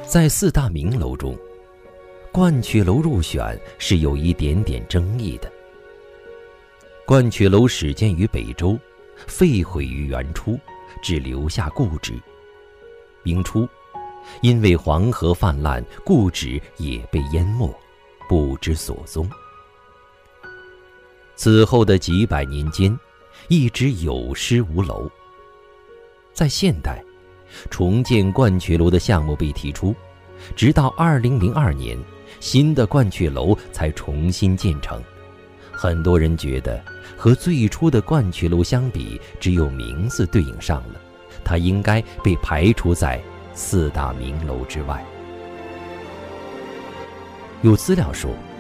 在四大名楼中，鹳雀楼入选是有一点点争议的。鹳雀楼始建于北周，废毁于元初，只留下故址。明初，因为黄河泛滥，故址也被淹没，不知所踪。此后的几百年间，一直有失无楼。在现代，重建鹳雀楼的项目被提出，直到2002年，新的鹳雀楼才重新建成。很多人觉得和最初的鹳雀楼相比，只有名字对应上了，它应该被排除在四大名楼之外。有资料说，